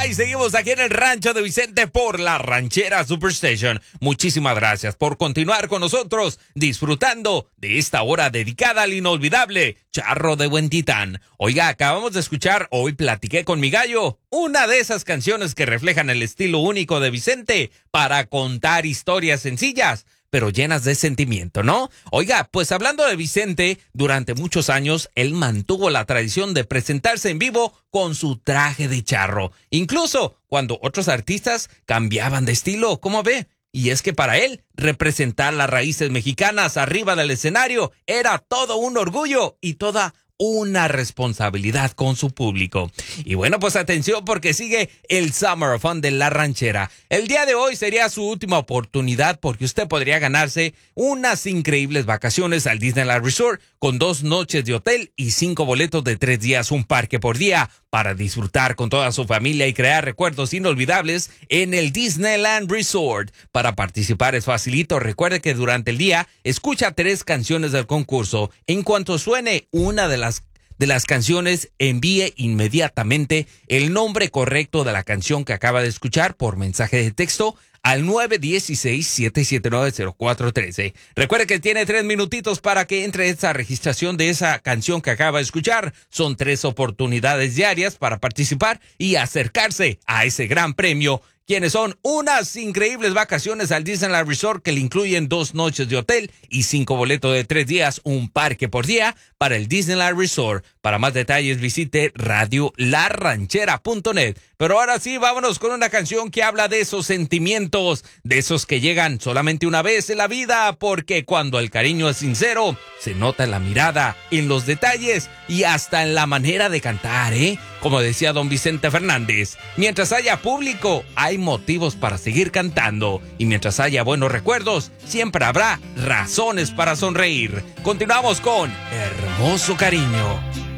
Y seguimos aquí en el rancho de Vicente por la Ranchera Superstation. Muchísimas gracias por continuar con nosotros disfrutando de esta hora dedicada al inolvidable Charro de Buen Titán. Oiga, acabamos de escuchar Hoy Platiqué con mi gallo, una de esas canciones que reflejan el estilo único de Vicente para contar historias sencillas, pero llenas de sentimiento, ¿no? Oiga, pues hablando de Vicente, durante muchos años él mantuvo la tradición de presentarse en vivo con su traje de charro, incluso cuando otros artistas cambiaban de estilo, ¿cómo ve? Y es que para él, representar las raíces mexicanas arriba del escenario era todo un orgullo y toda una responsabilidad con su público. Y bueno, pues atención porque sigue el Summer of Fun de La Ranchera. El día de hoy sería su última oportunidad porque usted podría ganarse unas increíbles vacaciones al Disneyland Resort con 2 noches de hotel y 5 boletos de 3 días, un parque por día para disfrutar con toda su familia y crear recuerdos inolvidables en el Disneyland Resort. Para participar es facilito. Recuerde que durante el día escucha 3 canciones del concurso. En cuanto suene una de las canciones, envíe inmediatamente el nombre correcto de la canción que acaba de escuchar por mensaje de texto al 916-779-0413. Recuerde que tiene 3 minutitos para que entre esa registración de esa canción que acaba de escuchar. Son 3 oportunidades diarias para participar y acercarse a ese gran premio, quienes son unas increíbles vacaciones al Disneyland Resort que le incluyen 2 noches de hotel y 5 boletos de 3 días, un parque por día para el Disneyland Resort. Para más detalles visite radiolaranchera.net. Pero ahora sí, vámonos con una canción que habla de esos sentimientos, de esos que llegan solamente una vez en la vida, porque cuando el cariño es sincero, se nota en la mirada, en los detalles y hasta en la manera de cantar, ¿eh? Como decía don Vicente Fernández, mientras haya público, hay motivos para seguir cantando. Y mientras haya buenos recuerdos, siempre habrá razones para sonreír. Continuamos con Hermoso Cariño.